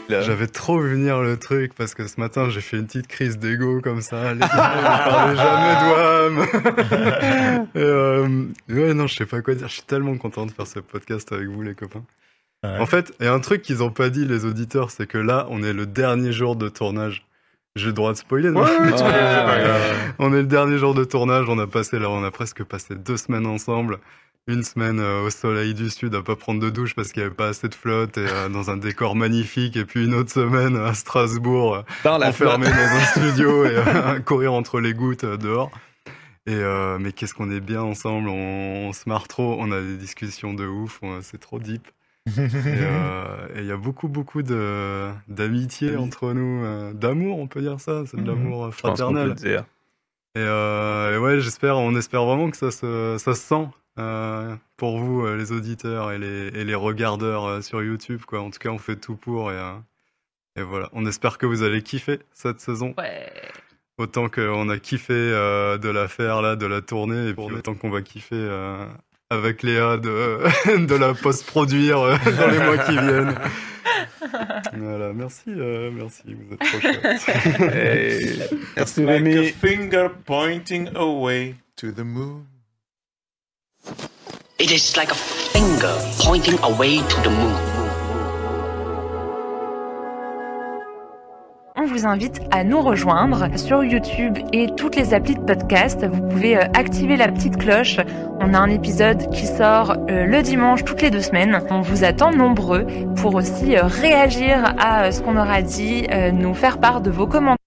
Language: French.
J'avais trop vu venir le truc parce que ce matin j'ai fait une petite crise d'ego comme ça. Les gars, ne parlez jamais de WAM. Ouais, non, je sais pas quoi dire. Je suis tellement content de faire ce podcast avec vous, les copains. Ouais. En fait, il y a un truc qu'ils ont pas dit, les auditeurs, c'est que là, on est le dernier jour de tournage. J'ai le droit de spoiler, non? On est le dernier jour de tournage. On a presque passé 2 semaines ensemble. Une semaine au soleil du sud à pas prendre de douche parce qu'il y avait pas assez de flotte et dans un décor magnifique, et puis une autre semaine à Strasbourg enfermé dans un studio et courir entre les gouttes dehors. Et mais qu'est-ce qu'on est bien ensemble, on se marre trop, on a des discussions de ouf, c'est trop deep. Et il y a beaucoup d'amitié entre nous, d'amour, on peut dire ça, c'est de l'amour fraternel. Je pense qu'on peut le dire. Et ouais, on espère vraiment que ça se sent. Pour vous, les auditeurs et les regardeurs sur YouTube, quoi. En tout cas, on fait tout pour et voilà. On espère que vous allez kiffer cette saison. Ouais. Autant qu'on a kiffé de la faire là, de la tournée, et puis autant qu'on va kiffer avec Léa de la post-produire dans les mois qui viennent. Voilà, merci, vous êtes trop chouettes. Hey, merci Rémi. Like a finger pointing away to the moon. It is like a finger pointing away to the moon. On vous invite à nous rejoindre sur YouTube et toutes les applis de podcast. Vous pouvez activer la petite cloche. On a un épisode qui sort le dimanche toutes les 2 semaines. On vous attend nombreux pour aussi réagir à ce qu'on aura dit, nous faire part de vos commentaires.